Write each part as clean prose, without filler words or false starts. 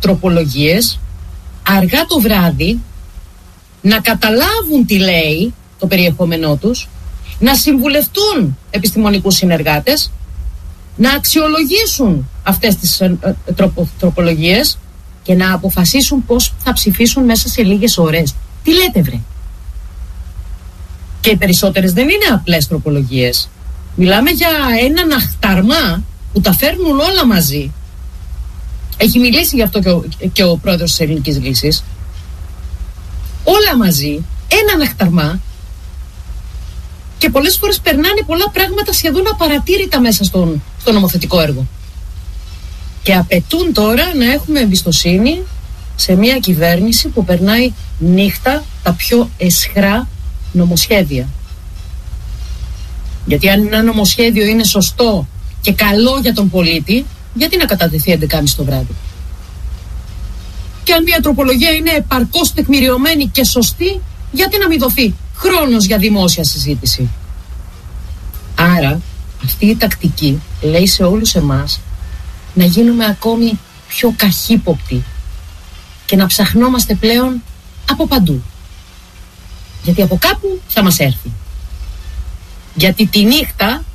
τροπολογίες, αργά το βράδυ, να καταλάβουν τι λέει το περιεχόμενό τους, να συμβουλευτούν επιστημονικούς συνεργάτες, να αξιολογήσουν αυτές τις τροπολογίες και να αποφασίσουν πώς θα ψηφίσουν μέσα σε λίγες ώρες. Τι λέτε βρε? Και οι περισσότερες δεν είναι απλές τροπολογίες. Μιλάμε για έναν αχταρμά που τα φέρνουν όλα μαζί. Έχει μιλήσει γι' αυτό και ο πρόεδρος της Ελληνικής Λύσης. Όλα μαζί, έναν αχταρμά, και πολλές φορές περνάνε πολλά πράγματα σχεδόν απαρατήρητα μέσα στο νομοθετικό έργο. Και απαιτούν τώρα να έχουμε εμπιστοσύνη σε μια κυβέρνηση που περνάει νύχτα τα πιο αισχρά νομοσχέδια. Γιατί αν ένα νομοσχέδιο είναι σωστό και καλό για τον πολίτη, γιατί να κατατεθεί 11.30 το βράδυ? Και αν μια τροπολογία είναι επαρκώς τεκμηριωμένη και σωστή, γιατί να μην δοθεί χρόνος για δημόσια συζήτηση? Άρα αυτή η τακτική λέει σε όλους εμάς να γίνουμε ακόμη πιο καχύποπτοι και να ψαχνόμαστε πλέον από παντού. Γιατί από κάπου θα μας έρθει. Γιατί τη νύχτα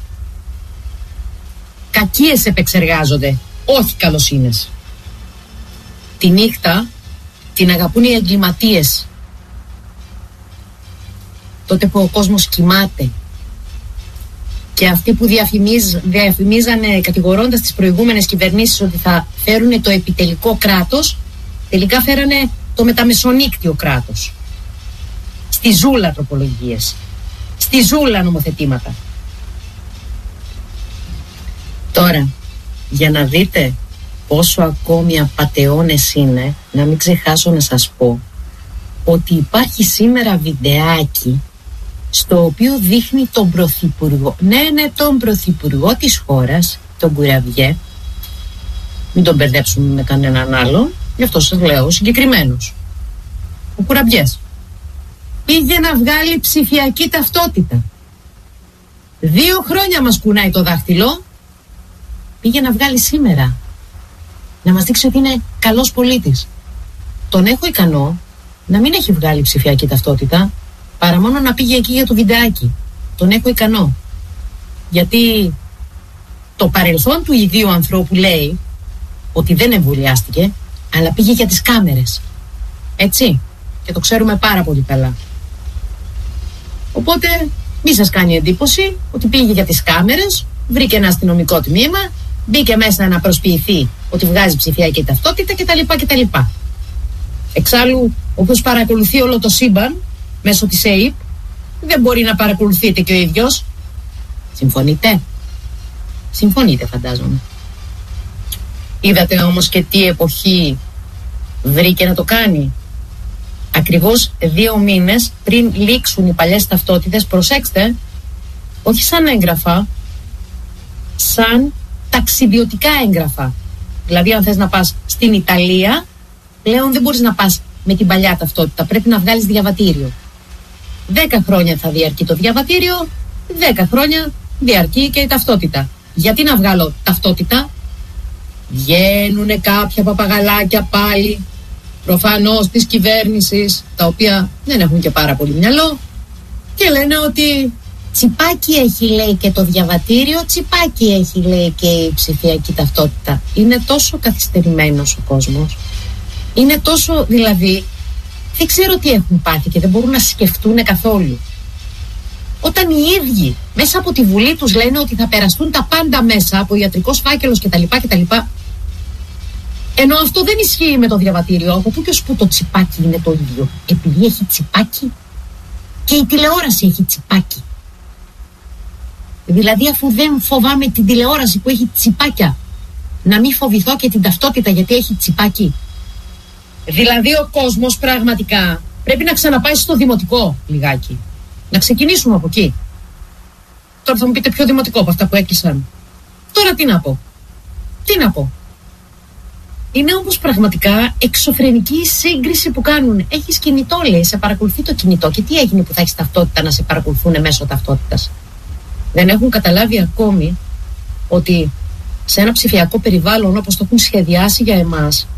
κακίες επεξεργάζονται, όχι καλοσύνες. Τη νύχτα την αγαπούν οι εγκληματίες. Τότε που ο κόσμος κοιμάται και αυτοί που διαφημίζανε κατηγορώντας τις προηγούμενες κυβερνήσεις ότι θα φέρουν το επιτελικό κράτος, τελικά φέρανε το μεταμεσονύκτιο κράτος. Στη ζούλα τροπολογίες, στη ζούλα νομοθετήματα. Τώρα, για να δείτε πόσο ακόμη απατεώνες είναι, να μην ξεχάσω να σας πω ότι υπάρχει σήμερα βιντεάκι στο οποίο δείχνει τον πρωθυπουργό, τον πρωθυπουργό της χώρας, τον Κουραμπιέ, μην τον μπερδέψουμε με κανέναν άλλον, γι' αυτό σας λέω συγκεκριμένος. Ο Κουραμπιές πήγε να βγάλει ψηφιακή ταυτότητα. 2 χρόνια μας κουνάει το δάχτυλο, πήγε να βγάλει σήμερα, να μας δείξει ότι είναι καλός πολίτης. Τον έχω ικανό να μην έχει βγάλει ψηφιακή ταυτότητα, παρά μόνο να πήγε εκεί για το βιντεάκι. Τον έχω ικανό. Γιατί το παρελθόν του ιδίου ανθρώπου λέει ότι δεν εμβολιάστηκε, αλλά πήγε για τις κάμερες. Έτσι. Και το ξέρουμε πάρα πολύ καλά. Οπότε μη σας κάνει εντύπωση ότι πήγε για τις κάμερες, βρήκε ένα αστυνομικό τμήμα, μπήκε μέσα να προσποιηθεί ότι βγάζει ψηφιακή ταυτότητα κτλ. Εξάλλου, όπως παρακολουθεί όλο το σύμπαν μέσω της ΑΕΠ, δεν μπορεί να παρακολουθείτε και ο ίδιος. Συμφωνείτε? Συμφωνείτε, φαντάζομαι. Είδατε όμως και τι εποχή βρήκε να το κάνει. Ακριβώς 2 μήνες πριν λήξουν οι παλιές ταυτότητες, προσέξτε, όχι σαν έγγραφα, σαν ταξιδιωτικά έγγραφα. Δηλαδή αν θες να πας στην Ιταλία, πλέον δεν μπορείς να πας με την παλιά ταυτότητα, πρέπει να βγάλεις διαβατήριο. 10 χρόνια θα διαρκεί το διαβατήριο, 10 χρόνια διαρκεί και η ταυτότητα. Γιατί να βγάλω ταυτότητα? Βγαίνουνε κάποια παπαγαλάκια πάλι, προφανώς της κυβέρνησης, τα οποία δεν έχουν και πάρα πολύ μυαλό, και λένε ότι τσιπάκι έχει, λέει, και το διαβατήριο, τσιπάκι έχει, λέει, και η ψηφιακή ταυτότητα. Είναι τόσο καθυστερημένος ο κόσμος, είναι τόσο, δηλαδή δεν ξέρω τι έχουν πάθει και δεν μπορούν να σκεφτούν καθόλου. Όταν οι ίδιοι μέσα από τη Βουλή τους λένε ότι θα περαστούν τα πάντα μέσα από ιατρικός φάκελος κτλ. Ενώ αυτό δεν ισχύει με το διαβατήριο. Από πού και ως πού το τσιπάκι είναι το ίδιο? Επειδή έχει τσιπάκι, και η τηλεόραση έχει τσιπάκι. Δηλαδή αφού δεν φοβάμαι την τηλεόραση που έχει τσιπάκια, να μην φοβηθώ και την ταυτότητα γιατί έχει τσιπάκι? Δηλαδή ο κόσμος πραγματικά πρέπει να ξαναπάει στο δημοτικό λιγάκι. Να ξεκινήσουμε από εκεί. Τώρα θα μου πείτε, πιο δημοτικό από αυτά που έκλεισαν. Τώρα τι να πω? Τι να πω? Είναι όμως πραγματικά εξωφρενική η σύγκριση που κάνουν. Έχεις κινητό, λέει, σε παρακολουθεί το κινητό. Και τι έγινε που θα έχεις ταυτότητα να σε παρακολουθούν μέσω ταυτότητας? Δεν έχουν καταλάβει ακόμη ότι σε ένα ψηφιακό περιβάλλον όπως το έχουν σχεδιάσει για εμάς,